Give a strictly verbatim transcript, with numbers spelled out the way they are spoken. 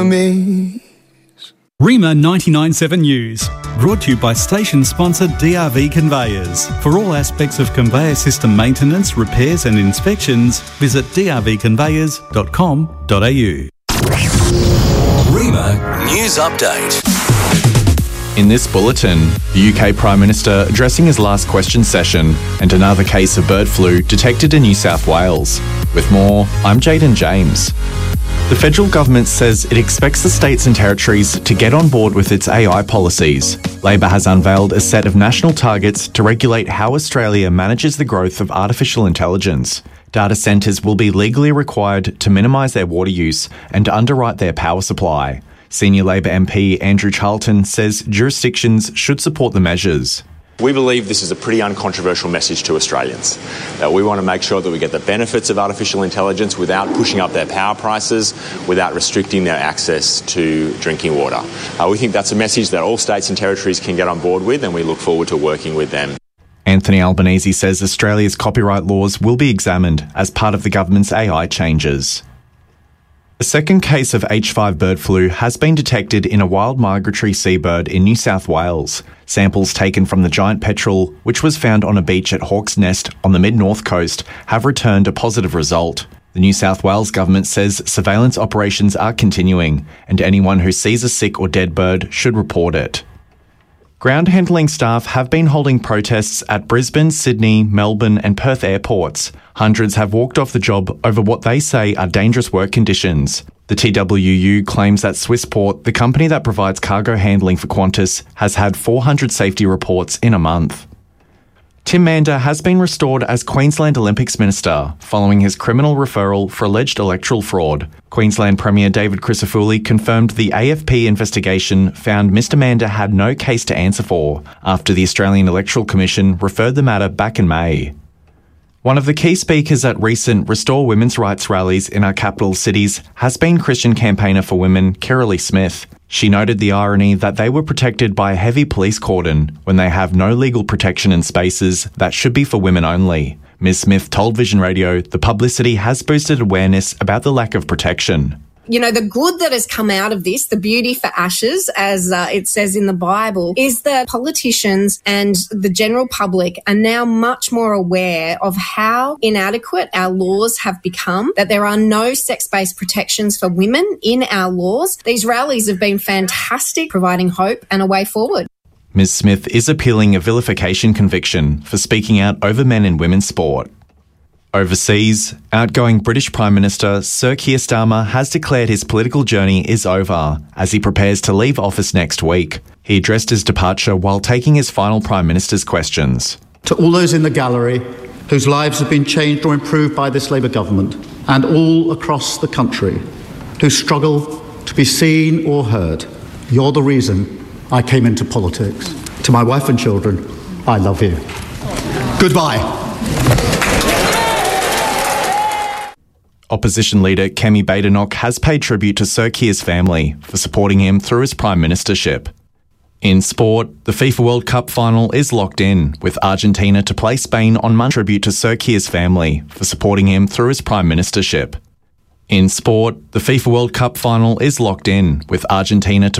me. Rima ninety-nine point seven News, brought to you by station sponsor D R V Conveyors. For all aspects of conveyor system maintenance, repairs and inspections, visit d r v conveyors dot com dot a u. Rima News Update. In this bulletin, the U K Prime Minister addressing his last question session, and another case of bird flu detected in New South Wales. With more, I'm Jaden James. The federal government says it expects the states and territories to get on board with its A I policies. Labor has unveiled a set of national targets to regulate how Australia manages the growth of artificial intelligence. Data centres will be legally required to minimise their water use and to underwrite their power supply. Senior Labor M P Andrew Charlton says jurisdictions should support the measures. We believe this is a pretty uncontroversial message to Australians, that we want to make sure that we get the benefits of artificial intelligence without pushing up their power prices, without restricting their access to drinking water. Uh, we think that's a message that all states and territories can get on board with, and we look forward to working with them. Anthony Albanese says Australia's copyright laws will be examined as part of the government's A I changes. A second case of H five bird flu has been detected in a wild migratory seabird in New South Wales. Samples taken from the giant petrel, which was found on a beach at Hawke's Nest on the mid-north coast, have returned a positive result. The New South Wales government says surveillance operations are continuing, and anyone who sees a sick or dead bird should report it. Ground handling staff have been holding protests at Brisbane, Sydney, Melbourne and Perth airports. Hundreds have walked off the job over what they say are dangerous work conditions. The T W U claims that Swissport, the company that provides cargo handling for Qantas, has had four hundred safety reports in a month. Tim Mander has been restored as Queensland Olympics Minister following his criminal referral for alleged electoral fraud. Queensland Premier David Crisafulli confirmed the A F P investigation found Mr Mander had no case to answer for after the Australian Electoral Commission referred the matter back in May. One of the key speakers at recent Restore Women's Rights rallies in our capital cities has been Christian campaigner for women Kirralie Smith. She noted the irony that they were protected by a heavy police cordon when they have no legal protection in spaces that should be for women only. Miz Smith told Vision Radio the publicity has boosted awareness about the lack of protection. You know, the good that has come out of this, the beauty for ashes, as uh, it says in the Bible, is that politicians and the general public are now much more aware of how inadequate our laws have become, that there are no sex-based protections for women in our laws. These rallies have been fantastic, providing hope and a way forward. Miz Smith is appealing a vilification conviction for speaking out over men in women's sport. Overseas, outgoing British Prime Minister Sir Keir Starmer has declared his political journey is over as he prepares to leave office next week. He addressed his departure while taking his final Prime Minister's questions. To all those in the gallery whose lives have been changed or improved by this Labour government, and all across the country who struggle to be seen or heard, you're the reason I came into politics. To my wife and children, I love you. Goodbye. Opposition leader Kemi Badenoch has paid tribute to Sir Keir's family for supporting him through his prime ministership. In sport, the FIFA World Cup final is locked in, with Argentina to play Spain on Monday. Tribute to Sir Keir's family for supporting him through his prime ministership. In sport, the FIFA World Cup final is locked in, with Argentina to